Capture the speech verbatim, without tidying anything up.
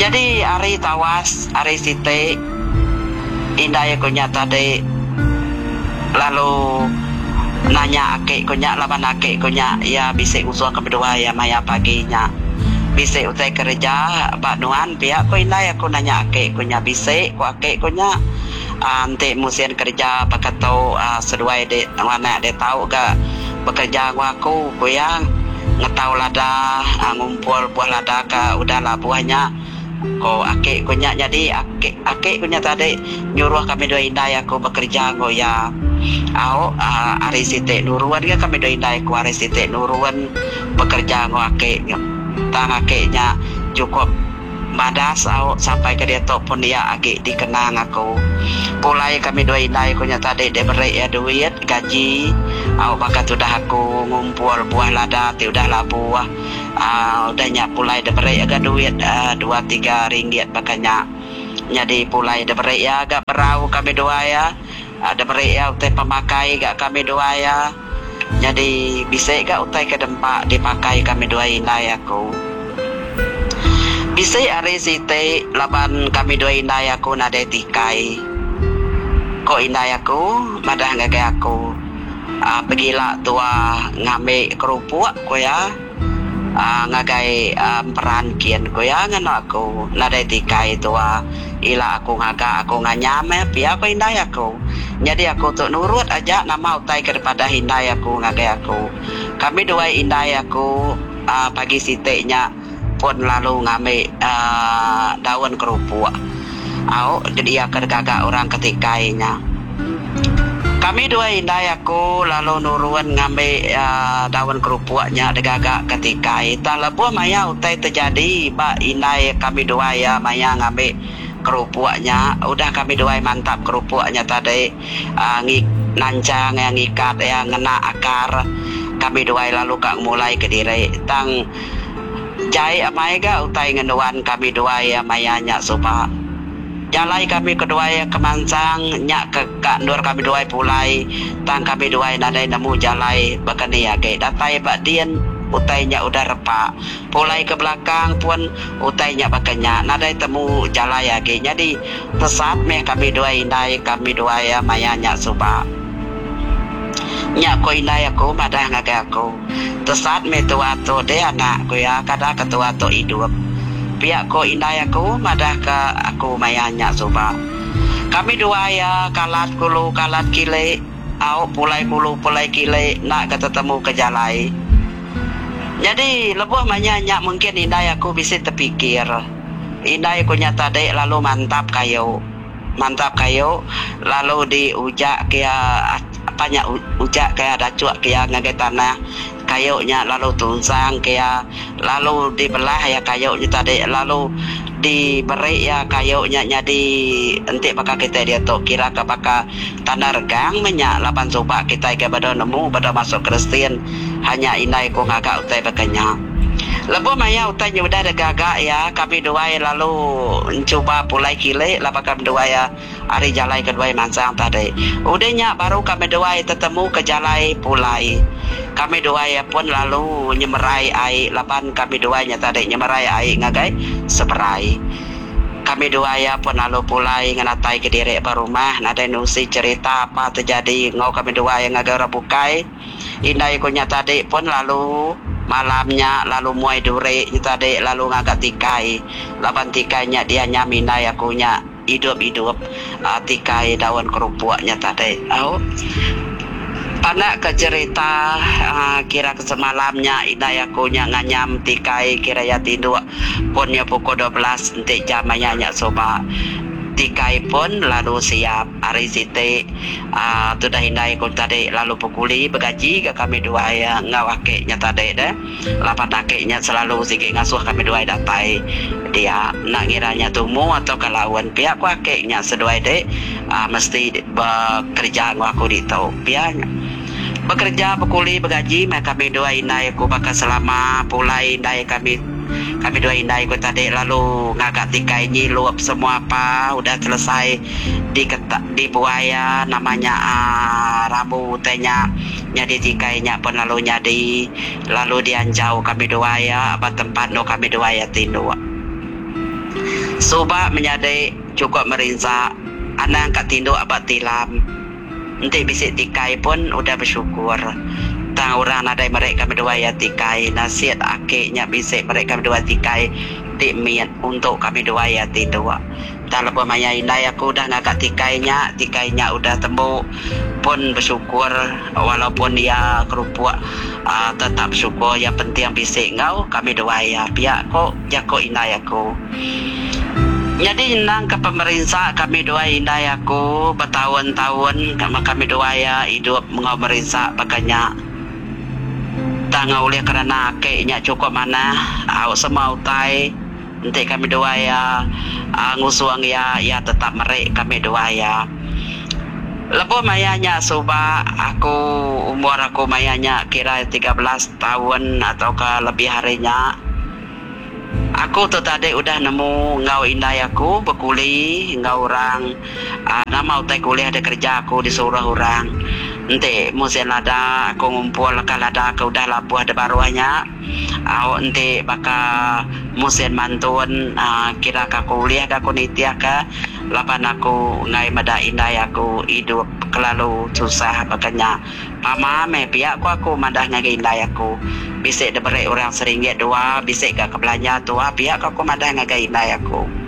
Jadi hari tawas, hari site indai kunya tadi lalu nanya ake kunya laban ake kunya ya bisa usul kedua ya maya paginya bisa utai kerja Pak Nuan pihak ku indai aku nanya ake kunya bisa ku ake kunya ante musim kerja pakai tahu sesuai de mana de tahu ke bekerja aku ku yang ngetau lada ngumpul buah lada ke udahlah buahnya ko ake kunya jadi ake ake kunya tadi nyuruh kami dua indai aku bekerja go ya au uh, ari site nuruan ga kami dua indai ku ari site nuruan bekerja go ake tang ake nya cukup madas au sampai ke dia tok pun dia ake dikenang aku pulai kami dua indai kunya tadi de beri ya duit gaji au bakat sudah aku ngumpul buah lada ti udah lah buah uh, udahnya pulai de beri agak duit uh, dua tiga ringgit makanya jadi pulai de beri ya agak berau kami dua ya ada uh, beri ya utai pemakai gak kami dua ya jadi bisa gak utai ke tempat dipakai kami dua indai aku bisa hari site laban kami dua indai aku nade tikai ko indai aku madah ngagay aku uh, pergilah tua ngambil kerupuk ko ya uh, ngagay um, peran kian ko ya ngano aku nade tikai tua ila aku ngaga aku nganyame pia ko indai aku jadi aku tu nurut aja nama utai kepada indai aku ngagay aku kami dua indai aku uh, pagi site nya pun lalu ngambil uh, daun kerupuk au jadi akan gagak orang ketikainya kami dua indai aku lalu nuruan ngambil uh, daun kerupuknya degagak ketikai tak lebuh maya utai terjadi ba indai kami dua ya maya ngambil kerupuknya udah kami dua mantap kerupuknya tadi uh, ngik nancang yang ngikat yang ngena akar kami dua lalu kak mulai ke diri tang jai amai ga utai ngenuan kami dua ya mayanya supa jalai kami kedua ya kemansang nyak ke kak nur kami dua pulai tang kami dua nadai nemu jalai bakani ya ke datai bak dien utainya udah repak pulai ke belakang pun utainya bakanya nadai temu jalai ya ke jadi pesat meh kami dua indai kami dua ya mayanya supa nyak ko indai aku madah ngagai aku tesat metua to de anak ko ya kada ketua to hidup pihak ko indai aku madah ke aku mayanya suba kami dua ya kalat kulu kalat kile au pulai kulu pulai kile nak ketemu ke jalai jadi lebuh manyanya mungkin indai aku bisa terpikir indai ko nyata de lalu mantap kayu mantap kayu lalu diujak kia apanya ujak kayak ada cuak kayak ngagai tanah kayunya lalu tunsang kayak lalu dibelah ya kayunya tadi lalu diberi ya kayunya jadi enti pakai kita dia tu kira ke pakai tanah regang menyak lapan coba kita ke pada nemu pada masuk Kristen hanya inai ko ngagak utai pakainya lebu maya utai nyudah gagak ya kami dua lalu mencoba pulai kile lapan kami dua ya hari jalai kedua mansang tadi udahnya baru kami dua ketemu ke jalai pulai kami dua ya pun lalu nyemerai air lapan kami dua nya tadi nyemerai air ngagai seberai kami dua ya pun lalu pulai nganatai ke diri barumah nada nusi cerita apa terjadi ngau kami dua yang ngagai rabukai indai kunya tadi pun lalu malamnya lalu muai dure tadi lalu ngagak tikai lapan tikainya dia nyamina ya kunya hidup-hidup uh, tikai daun kerupuknya tadi au panak ke cerita uh, kira ke semalamnya indai akunya nganyam tikai kira ya tidur punnya pukul dua belas nanti jamanya nyak soba tikai pun lalu siap hari site uh, sudah hindai ko tadi lalu pukuli begaji ke kami dua ya ngawake nya tadi deh lapan akeknya selalu sikit ngasuh kami dua datai dia nak ngiranya tumu atau kelawan pihak ku akeknya seduai deh uh, mesti bekerja aku di tau pihaknya bekerja pukuli begaji mereka kami dua indai ku bakal selama pulai indai kami kami dua indai ko tadi lalu ngagak tikai nyilup semua apa udah selesai di ketak di buaya namanya uh, rabu tenya nyadi tikainya pun lalu nyadi lalu dianjau kami dua ya apa tempat no kami dua ya tindu Suba menyadai cukup merinsa anak kat tinduk abad tilam. Nanti bisik tikai pun udah bersyukur. Tang orang nadai mereka berdua ya tikai nasihat akiknya bisik mereka berdua tikai dimiat untuk kami dua ya tidur. Tak lepas maya indai aku dah ngagak tikainya, tikainya udah tembuk pun bersyukur walaupun dia kerupuk uh, tetap bersyukur. Yang penting bisik ngau kami dua ya pihak kok jako indai aku. Jadi nang ke pemerintah kami dua indai aku bertahun-tahun kami kami dua ya hidup ngau merintah baganya. Tangau oleh kerana akiknya cukup mana au semau tai nanti kami dua ya uh, ngusuang ya ya tetap merek kami dua ya. Lepas mayanya suba aku umur aku mayanya kira tiga belas tahun atau ke lebih harinya. Aku tu tadi udah nemu ngau indai aku berkuli ngau orang uh, nama utai kuliah ada kerja aku disuruh orang. Nanti musim lada aku ngumpul kalau lada aku udah labuh ada baruanya. Aku nanti bakal musim mantun uh, kira aku kuliah aku nitiah ke lapan aku ngai mada indai aku hidup kelalu susah makanya mama me pihak aku aku madah ngai indai aku bisik diberi orang seringgit dua bisik gak kebelanja tua pihak aku madah ngai indai aku.